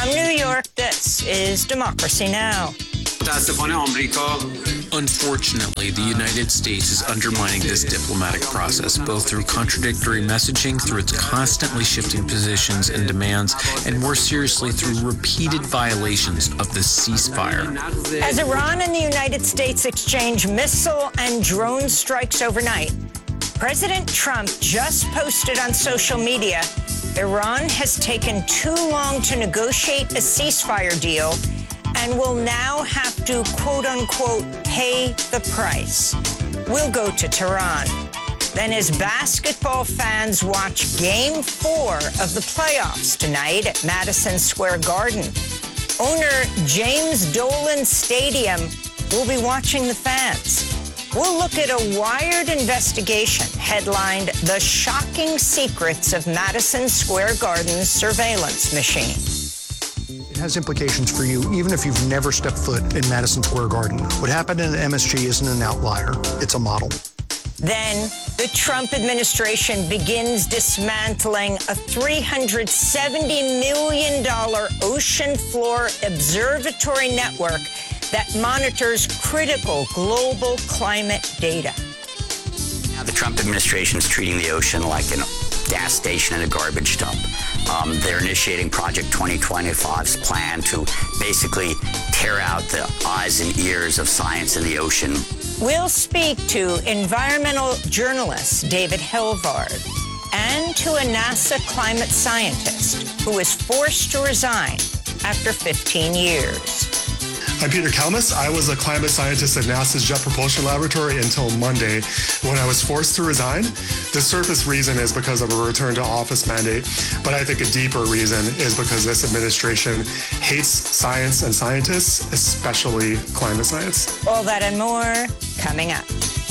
From New York, this is Democracy Now! Unfortunately, the United States is undermining this diplomatic process, both through contradictory messaging, through its constantly shifting positions and demands, and more seriously, through repeated violations of the ceasefire. As Iran and the United States exchange missile and drone strikes overnight, President Trump just posted on social media, Iran has taken too long to negotiate a ceasefire deal and will now have to, quote-unquote, pay the price. We'll go to Tehran. Then as basketball fans watch Game 4 of the playoffs tonight at Madison Square Garden, owner James Dolan Stadium will be watching the fans. We'll look at a Wired investigation headlined The Shocking Secrets of Madison Square Garden's Surveillance Machine. It has implications for you, even if you've never stepped foot in Madison Square Garden. What happened in MSG isn't an outlier. It's a model. Then the Trump administration begins dismantling a $370 million ocean floor observatory network that monitors critical global climate data. Now the Trump administration is treating the ocean like a gas station and a garbage dump. They're initiating Project 2025's plan to basically tear out the eyes and ears of science in the ocean. We'll speak to environmental journalist David Helvard and to a NASA climate scientist who was forced to resign after 15 years. I'm Peter Kalmus. I was a climate scientist at NASA's Jet Propulsion Laboratory until Monday, when I was forced to resign. The surface reason is because of a return to office mandate, but I think a deeper reason is because this administration hates science and scientists, especially climate science. All that and more coming up.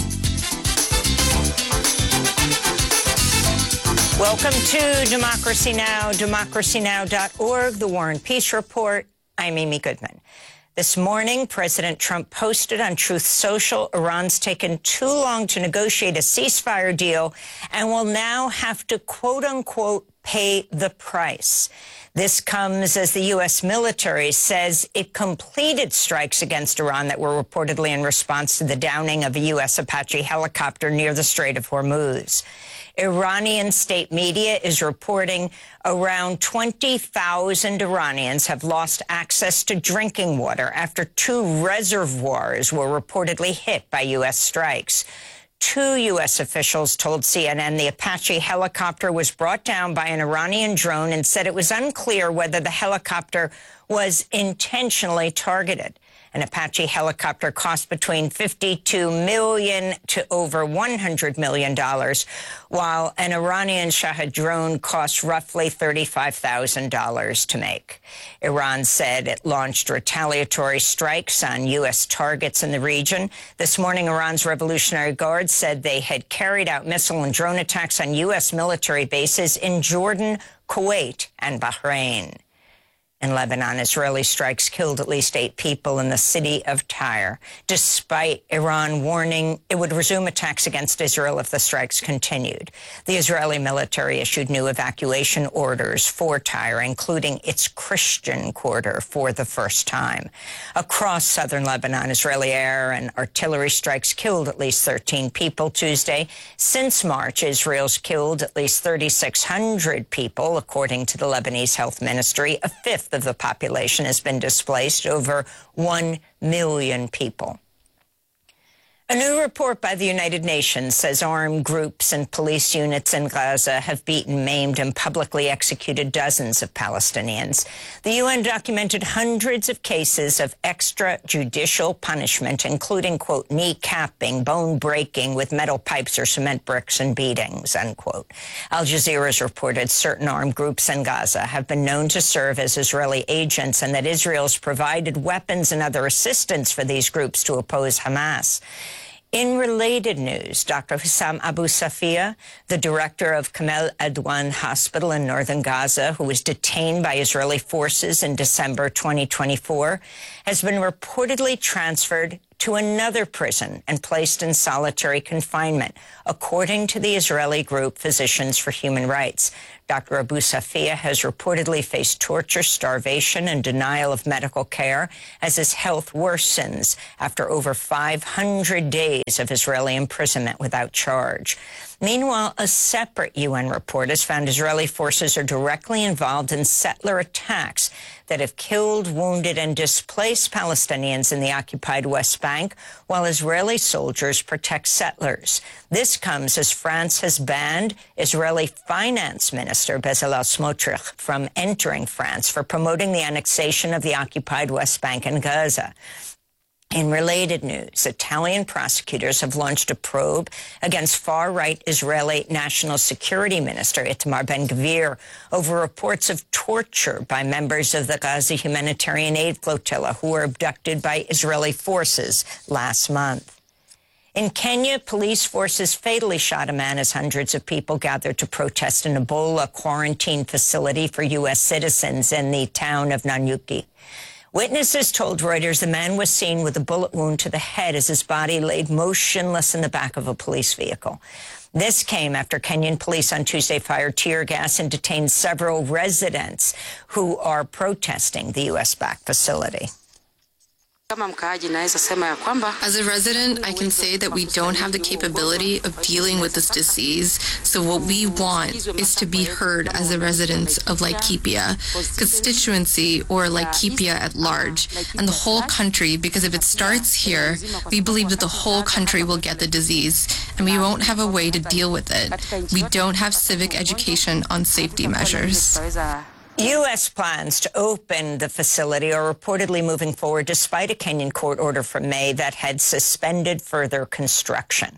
Welcome to Democracy Now!, democracynow.org, The War and Peace Report. I'm Amy Goodman. This morning, President Trump posted on Truth Social, Iran's taken too long to negotiate a ceasefire deal and will now have to, quote-unquote, pay the price. This comes as the U.S. military says it completed strikes against Iran that were reportedly in response to the downing of a U.S. Apache helicopter near the Strait of Hormuz. Iranian state media is reporting around 20,000 Iranians have lost access to drinking water after 2 reservoirs were reportedly hit by U.S. strikes. 2 U.S. officials told CNN the Apache helicopter was brought down by an Iranian drone and said it was unclear whether the helicopter was intentionally targeted. An Apache helicopter cost between $52 million to over $100 million, while an Iranian Shahed drone cost roughly $35,000 to make. Iran said it launched retaliatory strikes on U.S. targets in the region. This morning, Iran's Revolutionary Guard said they had carried out missile and drone attacks on U.S. military bases in Jordan, Kuwait, and Bahrain. In Lebanon, Israeli strikes killed at least 8 people in the city of Tyre, despite Iran warning it would resume attacks against Israel if the strikes continued. The Israeli military issued new evacuation orders for Tyre, including its Christian quarter, for the first time. Across southern Lebanon, Israeli air and artillery strikes killed at least 13 people Tuesday. Since March, Israel's killed at least 3,600 people, according to the Lebanese Health Ministry. A fifth of the population has been displaced, over 1 million people. A new report by the United Nations says armed groups and police units in Gaza have beaten, maimed, and publicly executed dozens of Palestinians. The UN documented hundreds of cases of extrajudicial punishment, including, quote, kneecapping, bone breaking with metal pipes or cement bricks, and beatings, unquote. Al Jazeera's reported certain armed groups in Gaza have been known to serve as Israeli agents and that Israel's provided weapons and other assistance for these groups to oppose Hamas. In related news, Dr. Hussam Abu Safia, the director of Kamel Adwan Hospital in northern Gaza, who was detained by Israeli forces in December 2024, has been reportedly transferred to another prison and placed in solitary confinement, according to the Israeli group Physicians for Human Rights. Dr. Abu Safia has reportedly faced torture, starvation, and denial of medical care as his health worsens after over 500 days of Israeli imprisonment without charge. Meanwhile, a separate UN report has found Israeli forces are directly involved in settler attacks that have killed, wounded, and displaced Palestinians in the occupied West Bank, while Israeli soldiers protect settlers. This comes as France has banned Israeli Finance Minister Bezalel Smotrich from entering France for promoting the annexation of the occupied West Bank and Gaza. In related news, Italian prosecutors have launched a probe against far-right Israeli National Security Minister Itamar Ben-Gvir over reports of torture by members of the Gaza humanitarian aid flotilla who were abducted by Israeli forces last month. In Kenya, police forces fatally shot a man as hundreds of people gathered to protest an Ebola quarantine facility for U.S. citizens in the town of Nanyuki. Witnesses told Reuters the man was seen with a bullet wound to the head as his body laid motionless in the back of a police vehicle. This came after Kenyan police on Tuesday fired tear gas and detained several residents who are protesting the U.S.-backed facility. As a resident, I can say that we don't have the capability of dealing with this disease. So what we want is to be heard as the residents of Laikipia, constituency, or Laikipia at large, and the whole country, because if it starts here, we believe that the whole country will get the disease, and we won't have a way to deal with it. We don't have civic education on safety measures. U.S. plans to open the facility are reportedly moving forward despite a Kenyan court order from May that had suspended further construction.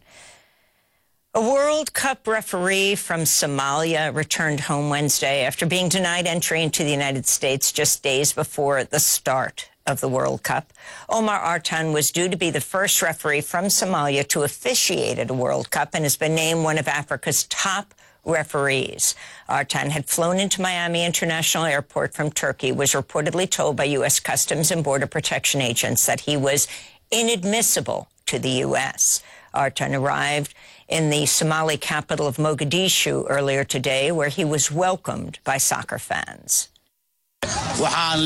A World Cup referee from Somalia returned home Wednesday after being denied entry into the United States just days before the start of the World Cup. Omar Artan was due to be the first referee from Somalia to officiate at a World Cup and has been named one of Africa's top referees. Artan had flown into Miami International Airport from Turkey, was reportedly told by U.S. Customs and Border Protection agents that he was inadmissible to the U.S. Artan arrived in the Somali capital of Mogadishu earlier today, where he was welcomed by soccer fans. Our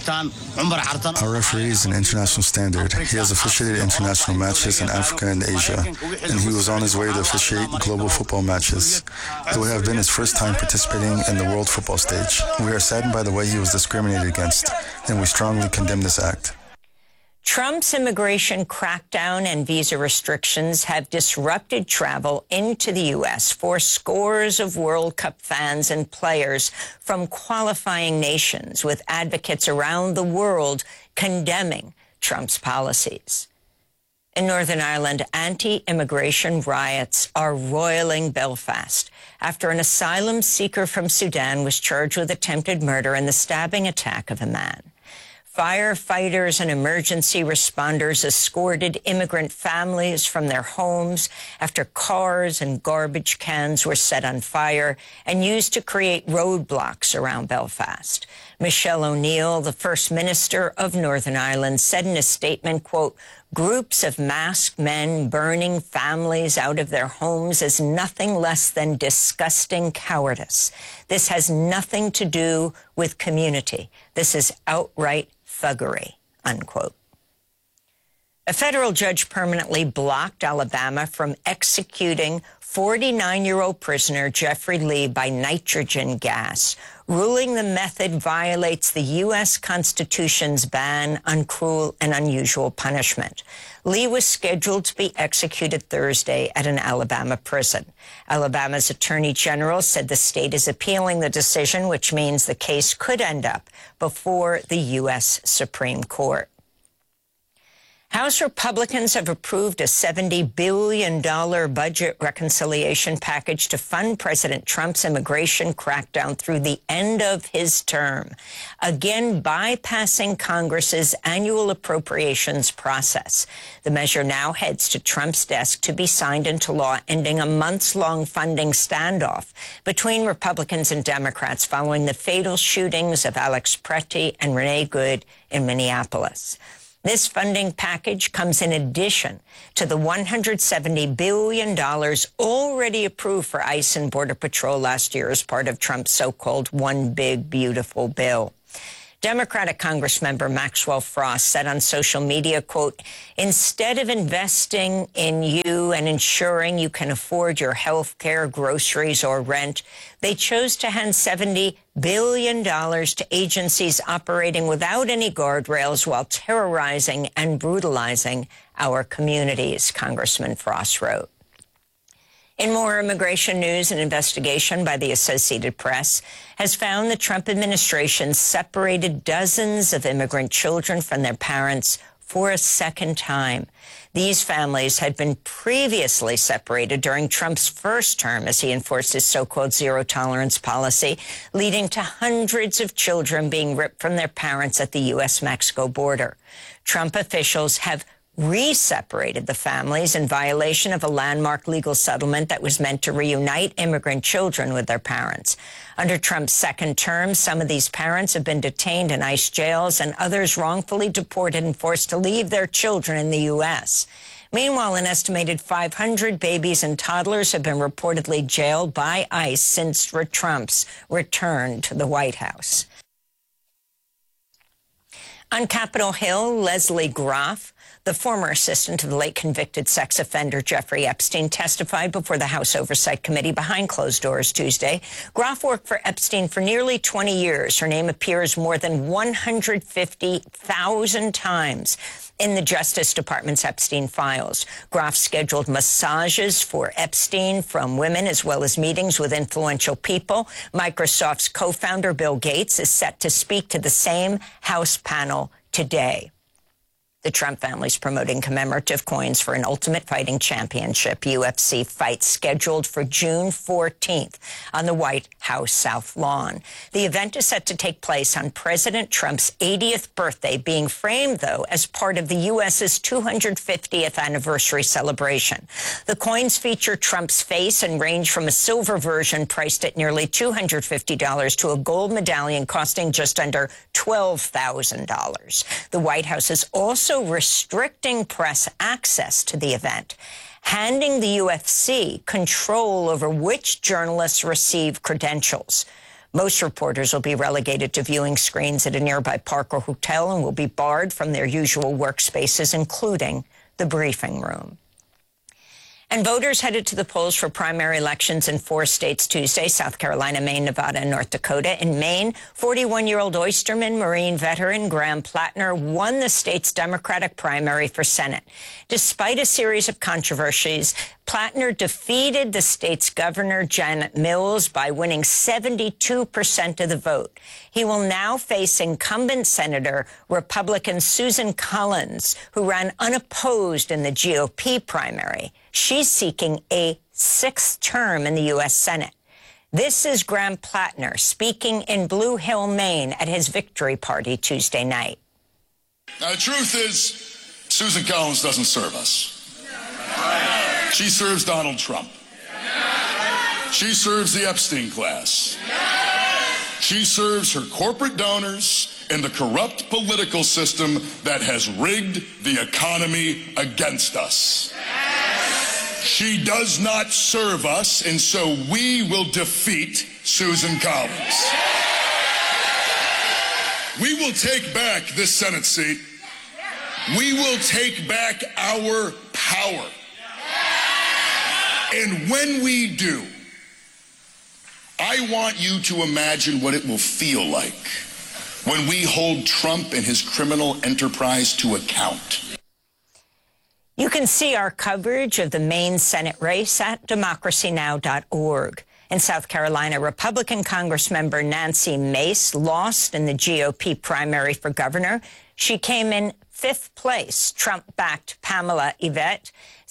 referee is an international standard. He has officiated international matches in Africa and Asia, and he was on his way to officiate global football matches. It would have been his first time participating in the world football stage. We are saddened by the way he was discriminated against, and we strongly condemn this act. Trump's immigration crackdown and visa restrictions have disrupted travel into the U.S. for scores of World Cup fans and players from qualifying nations, with advocates around the world condemning Trump's policies. In Northern Ireland, anti-immigration riots are roiling Belfast after an asylum seeker from Sudan was charged with attempted murder in the stabbing attack of a man. Firefighters and emergency responders escorted immigrant families from their homes after cars and garbage cans were set on fire and used to create roadblocks around Belfast. Michelle O'Neill, the First Minister of Northern Ireland, said in a statement, quote, "Groups of masked men burning families out of their homes is nothing less than disgusting cowardice. This has nothing to do with community. This is outright thuggery," unquote. A federal judge permanently blocked Alabama from executing 49-year-old prisoner Jeffrey Lee by nitrogen gas, ruling the method violates the U.S. Constitution's ban on cruel and unusual punishment. Lee was scheduled to be executed Thursday at an Alabama prison. Alabama's Attorney General said the state is appealing the decision, which means the case could end up before the U.S. Supreme Court. House Republicans have approved a $70 billion budget reconciliation package to fund President Trump's immigration crackdown through the end of his term, again bypassing Congress's annual appropriations process. The measure now heads to Trump's desk to be signed into law, ending a months-long funding standoff between Republicans and Democrats following the fatal shootings of Alex Preti and Renee Good in Minneapolis. This funding package comes in addition to the $170 billion already approved for ICE and Border Patrol last year as part of Trump's so-called One Big Beautiful Bill. Democratic Congressmember Maxwell Frost said on social media, quote, "Instead of investing in you and ensuring you can afford your health care, groceries, or rent, they chose to hand $70 billion to agencies operating without any guardrails while terrorizing and brutalizing our communities," Congressman Frost wrote. In more immigration news, an investigation by the Associated Press has found the Trump administration separated dozens of immigrant children from their parents for a second time. These families had been previously separated during Trump's first term as he enforced his so-called zero-tolerance policy, leading to hundreds of children being ripped from their parents at the U.S.-Mexico border. Trump officials have re-separated the families in violation of a landmark legal settlement that was meant to reunite immigrant children with their parents. Under Trump's second term, some of these parents have been detained in ICE jails and others wrongfully deported and forced to leave their children in the U.S. Meanwhile, an estimated 500 babies and toddlers have been reportedly jailed by ICE since Trump's return to the White House. On Capitol Hill, Leslie Groff, the former assistant to the late convicted sex offender Jeffrey Epstein, testified before the House Oversight Committee behind closed doors Tuesday. Groff worked for Epstein for nearly 20 years. Her name appears more than 150,000 times in the Justice Department's Epstein files. Groff scheduled massages for Epstein from women as well as meetings with influential people. Microsoft's co-founder Bill Gates is set to speak to the same House panel today. The Trump family's promoting commemorative coins for an Ultimate Fighting Championship UFC fight scheduled for June 14th on the White House South Lawn. The event is set to take place on President Trump's 80th birthday, being framed, though, as part of the U.S.'s 250th anniversary celebration. The coins feature Trump's face and range from a silver version priced at nearly $250 to a gold medallion costing just under $12,000. The White House is also restricting press access to the event, handing the UFC control over which journalists receive credentials. Most reporters will be relegated to viewing screens at a nearby park or hotel and will be barred from their usual workspaces, including the briefing room. And voters headed to the polls for primary elections in 4 states Tuesday: South Carolina, Maine, Nevada, and North Dakota. In Maine, 41-year-old oysterman Marine veteran Graham Plattner won the state's Democratic primary for Senate. Despite a series of controversies, Plattner defeated the state's governor, Janet Mills, by winning 72% of the vote. He will now face incumbent Senator Republican Susan Collins, who ran unopposed in the GOP primary. She's seeking a 6th term in the U.S. Senate. This is Graham Plattner speaking in Blue Hill, Maine at his victory party Tuesday night. Now, the truth is, Susan Collins doesn't serve us. She serves Donald Trump. She serves the Epstein class. She serves her corporate donors and the corrupt political system that has rigged the economy against us. She does not serve us, and so we will defeat Susan Collins. We will take back this Senate seat. We will take back our power. And when we do, I want you to imagine what it will feel like when we hold Trump and his criminal enterprise to account. You can see our coverage of the Maine Senate race at democracynow.org. In South Carolina, Republican Congressmember Nancy Mace lost in the GOP primary for governor. She came in 5th place. Trump-backed Pamela Yvette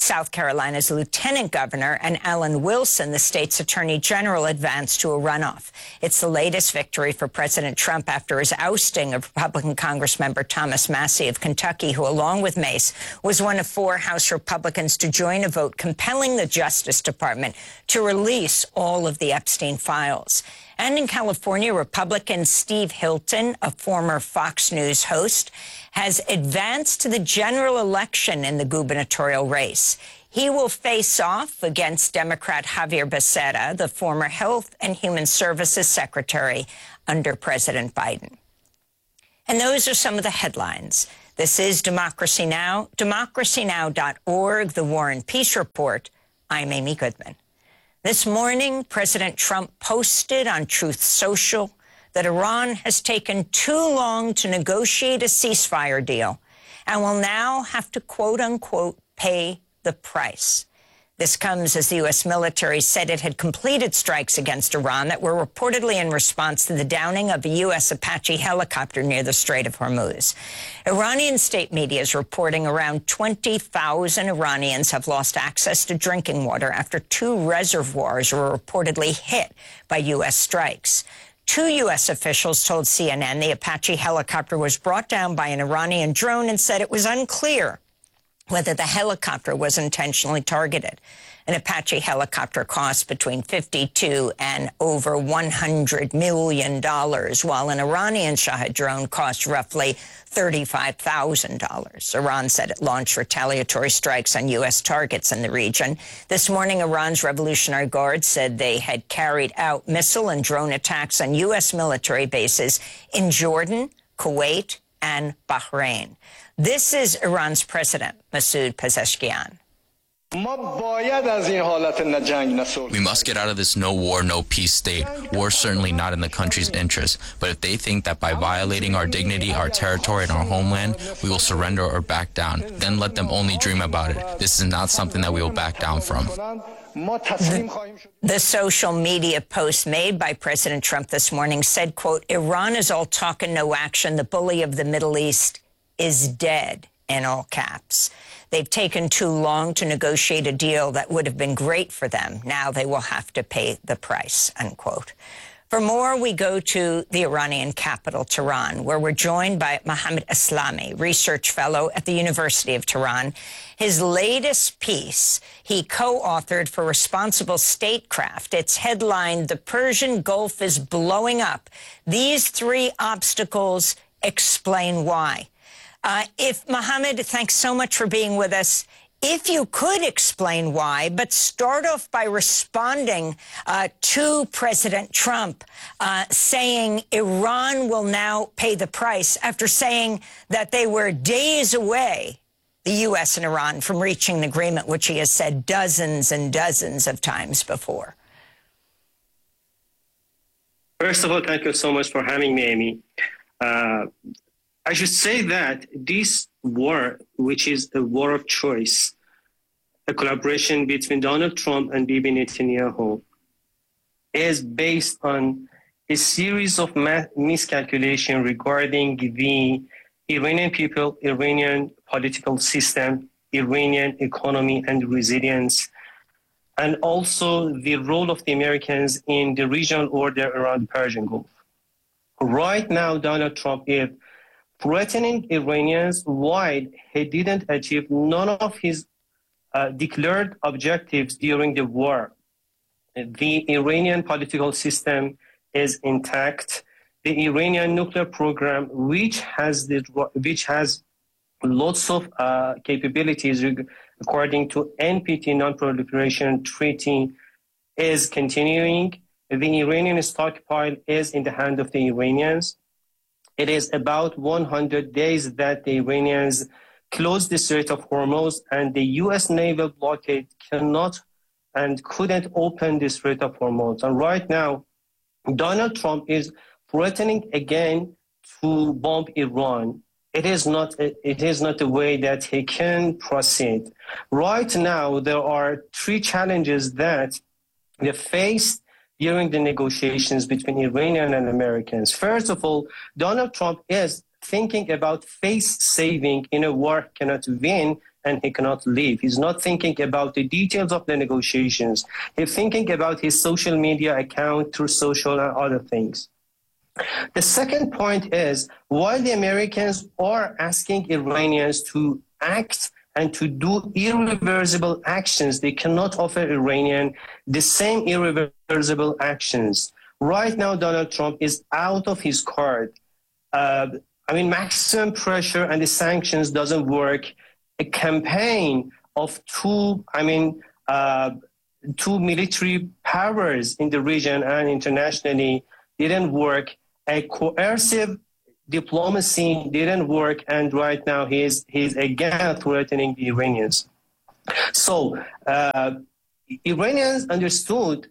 South Carolina's lieutenant governor and Alan Wilson, the state's attorney general, advanced to a runoff. It's the latest victory for President Trump after his ousting of Republican Congressmember Thomas Massie of Kentucky, who, along with Mace, was one of 4 House Republicans to join a vote compelling the Justice Department to release all of the Epstein files. And in California, Republican Steve Hilton, a former Fox News host, has advanced to the general election in the gubernatorial race. He will face off against Democrat Javier Becerra, the former Health and Human Services Secretary under President Biden. And those are some of the headlines. This is Democracy Now!, democracynow.org, The War and Peace Report. I'm Amy Goodman. This morning, President Trump posted on Truth Social that Iran has taken too long to negotiate a ceasefire deal and will now have to, quote unquote, pay the price. This comes as the U.S. military said it had completed strikes against Iran that were reportedly in response to the downing of a U.S. Apache helicopter near the Strait of Hormuz. Iranian state media is reporting around 20,000 Iranians have lost access to drinking water after 2 reservoirs were reportedly hit by U.S. strikes. 2 U.S. officials told CNN the Apache helicopter was brought down by an Iranian drone and said it was unclear whether the helicopter was intentionally targeted. An Apache helicopter costs between $52 and over $100 million, while an Iranian Shahed drone costs roughly $35,000. Iran said it launched retaliatory strikes on U.S. targets in the region. This morning, Iran's Revolutionary Guard said they had carried out missile and drone attacks on U.S. military bases in Jordan, Kuwait, and Bahrain. This is Iran's president, Masoud Pezeshkian. We must get out of this no war, no peace state. War is certainly not in the country's interest. But if they think that by violating our dignity, our territory, and our homeland, we will surrender or back down, then let them only dream about it. This is not something that we will back down from. The social media post made by President Trump this morning said, quote, Iran is all talk and no action. The bully of the Middle East is dead, in all caps. They've taken too long to negotiate a deal that would have been great for them. Now they will have to pay the price, unquote. For more, we go to the Iranian capital, Tehran, where we're joined by Mohammad Eslami, research fellow at the University of Tehran. His latest piece he co-authored for Responsible Statecraft. It's headlined, The Persian Gulf is Blowing Up. These 3 obstacles explain why. Mohammed, thanks so much for being with us. If you could explain why, but start off by responding to President Trump saying Iran will now pay the price after saying that they were days away, the U.S. and Iran, from reaching an agreement, which he has said dozens and dozens of times before. First of all, thank you so much for having me, Amy. I should say that this war, which is a war of choice, a collaboration between Donald Trump and Bibi Netanyahu, is based on a series of miscalculation regarding the Iranian people, Iranian political system, Iranian economy and resilience, and also the role of the Americans in the regional order around the Persian Gulf. Right now, Donald Trump is threatening Iranians while he didn't achieve none of his declared objectives during the war. The Iranian political system is intact. The Iranian nuclear program, which has lots of capabilities according to NPT, Non-Proliferation Treaty, is continuing. The Iranian stockpile is in the hand of the Iranians. It is about 100 days that the Iranians closed the Strait of Hormuz, and the U.S. naval blockade cannot and couldn't open the Strait of Hormuz. And right now, Donald Trump is threatening again to bomb Iran. It is not a way that he can proceed. Right now, there are 3 challenges that they faced during the negotiations between Iranian and Americans. First of all, Donald Trump is thinking about face saving in a war cannot win and he cannot leave. He's not thinking about the details of the negotiations. He's thinking about his social media account through social and other things. The second point is, while the Americans are asking Iranians to act and to do irreversible actions, they cannot offer Iranian the same irreversible actions. Right now, Donald Trump is out of his card. Maximum pressure and the sanctions doesn't work. A campaign of two military powers in the region and internationally didn't work. A coercive diplomacy didn't work, and right now he's again threatening the Iranians. So Iranians understood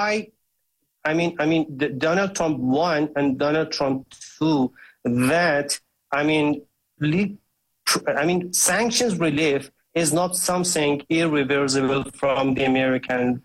Donald Trump 1 and Donald Trump 2 that sanctions relief is not something irreversible from the American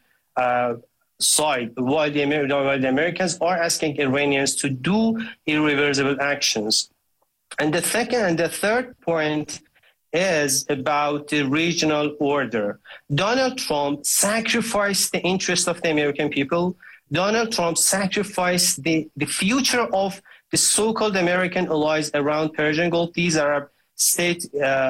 side, while the Americans are asking Iranians to do irreversible actions. And the third point is about the regional order. Donald Trump sacrificed the interest of the American people. Donald Trump sacrificed the future of the so-called American allies around Persian Gulf. These Arab states,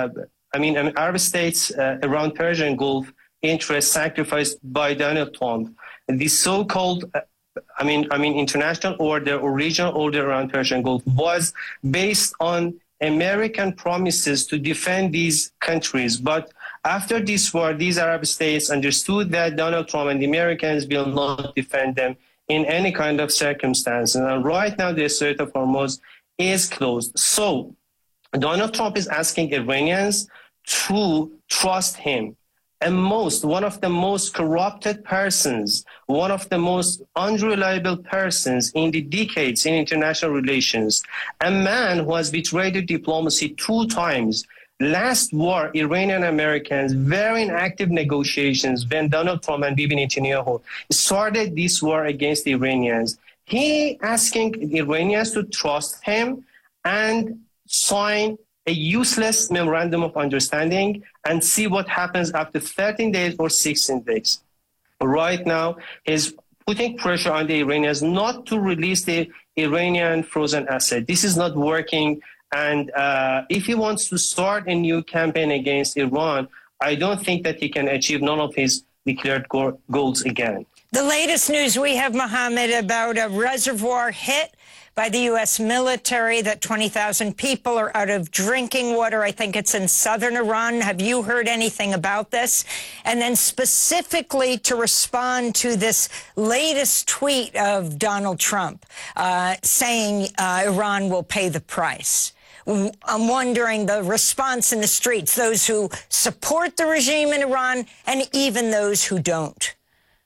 Arab states around Persian Gulf interests sacrificed by Donald Trump. The so-called, international order or regional order around Persian Gulf was based on American promises to defend these countries. But after this war, these Arab states understood that Donald Trump and the Americans will not defend them in any kind of circumstances. And right now, the Strait of Hormuz is closed. So Donald Trump is asking Iranians to trust him. And one of the most corrupted persons, one of the most unreliable persons in the decades in international relations, a man who has betrayed diplomacy 2 times. Last war, Iranian Americans were in active negotiations when Donald Trump and Bibi Netanyahu started this war against the Iranians. He asking Iranians to trust him and sign a useless memorandum of understanding and see what happens after 13 days or 16 days. Right now, he's putting pressure on the Iranians not to release the Iranian frozen asset. This is not working. And if he wants to start a new campaign against Iran, I don't think that he can achieve none of his declared goals again. The latest news we have, Mohammed, about a reservoir hit by the U.S. military, that 20,000 people are out of drinking water. I think it's in southern Iran. Have you heard anything about this? And then specifically to respond to this latest tweet of Donald Trump saying Iran will pay the price. I'm wondering the response in the streets, those who support the regime in Iran and even those who don't.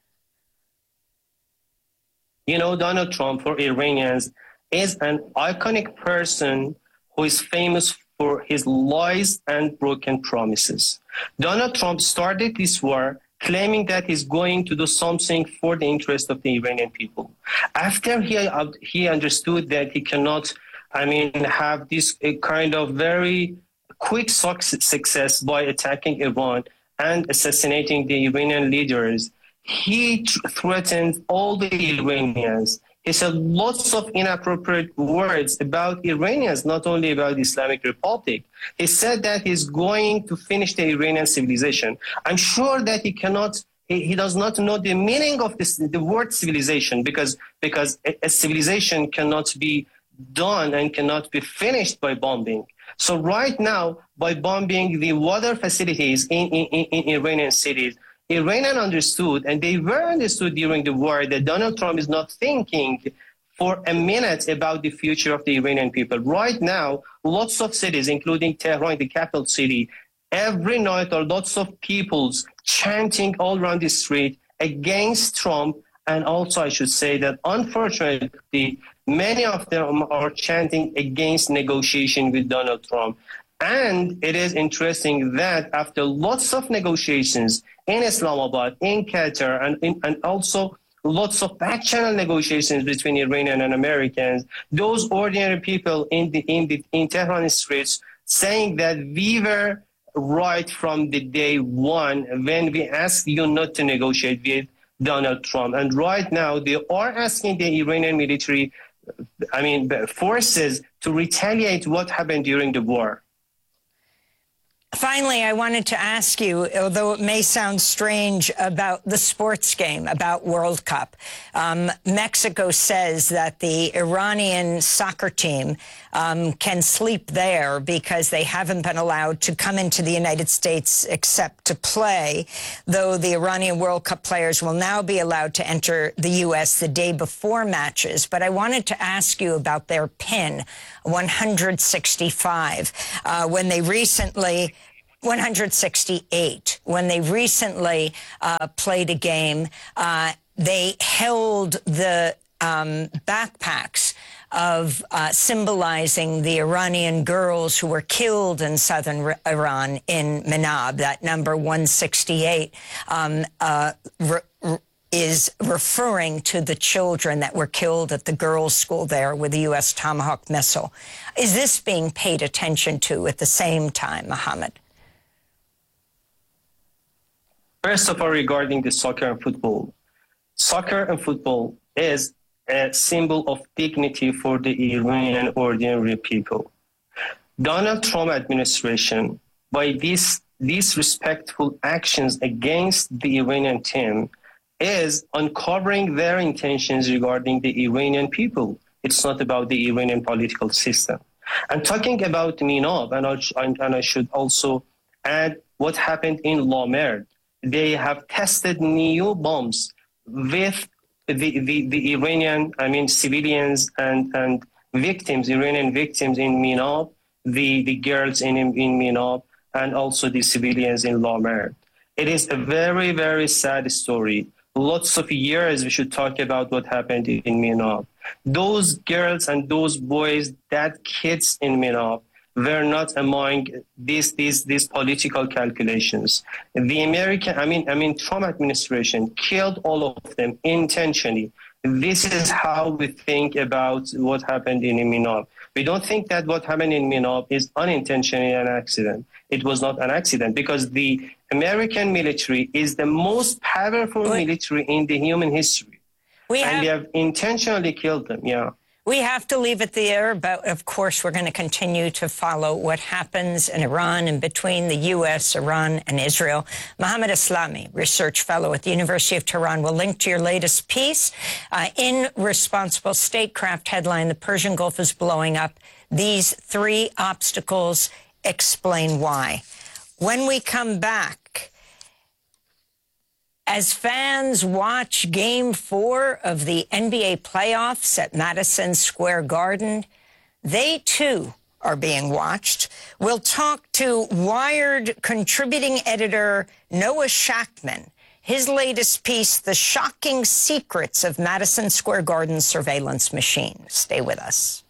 You know, Donald Trump, for Iranians, is an iconic person who is famous for his lies and broken promises. Donald Trump started this war claiming that he's going to do something for the interest of the Iranian people. After he understood that he cannot, have this kind of very quick success by attacking Iran and assassinating the Iranian leaders, he threatened all the Iranians. He said lots of inappropriate words about Iranians, not only about the Islamic Republic. He said that he's going to finish the Iranian civilization. I'm sure that he does not know the meaning of the word civilization, because a civilization cannot be done and cannot be finished by bombing. So right now, by bombing the water facilities in Iranian cities, Iranian understood, and they were understood during the war, that Donald Trump is not thinking for a minute about the future of the Iranian people. Right now, lots of cities, including Tehran, the capital city, every night are lots of people chanting all around the street against Trump. And also, I should say that unfortunately, many of them are chanting against negotiation with Donald Trump. And it is interesting that after lots of negotiations in Islamabad, in Qatar, and also lots of back-channel negotiations between Iranian and Americans, those ordinary people in Tehran streets saying that we were right from the day one when we asked you not to negotiate with Donald Trump. And right now they are asking the Iranian military, forces to retaliate what happened during the war. Finally, I wanted to ask you, although it may sound strange, about the sports game, about World Cup. Mexico says that the Iranian soccer team can sleep there because they haven't been allowed to come into the United States except to play, though the Iranian World Cup players will now be allowed to enter the U.S. the day before matches. But I wanted to ask you about their pin, 165, when they recently... 168. When they recently played a game, they held the backpacks of symbolizing the Iranian girls who were killed in southern Iran in Minab. That number 168 is referring to the children that were killed at the girls' school there with the U.S. Tomahawk missile. Is this being paid attention to at the same time, Mohammed? First of all, regarding the soccer and football is a symbol of dignity for the Iranian ordinary people. Donald Trump administration, by these disrespectful actions against the Iranian team, is uncovering their intentions regarding the Iranian people. It's not about the Iranian political system. And talking about Minab, and I should also add what happened in La Mer. They have tested new bombs with the Iranian, civilians and victims, Iranian victims in Minab, the girls in Minab, and also the civilians in La Mer. It is a very, very sad story. Lots of years we should talk about what happened in Minab. Those girls and those boys, that kids in Minab, were not among these political calculations. The Trump administration killed all of them intentionally. This is how we think about what happened in Minab. We don't think that what happened in Minab is unintentionally an accident. It was not an accident because the American military is the most powerful military in the human history. And they have intentionally killed them, yeah. We have to leave it there, but of course we're going to continue to follow what happens in Iran and between the U.S., Iran, and Israel. Mohammed Eslami, research fellow at the University of Tehran, will link to your latest piece. In Responsible Statecraft headline, the Persian Gulf is blowing up. These three obstacles explain why. When we come back, as fans watch Game 4 of the NBA playoffs at Madison Square Garden, they too are being watched. We'll talk to Wired contributing editor Noah Shachtman. His latest piece, The Shocking Secrets of Madison Square Garden Surveillance Machine. Stay with us.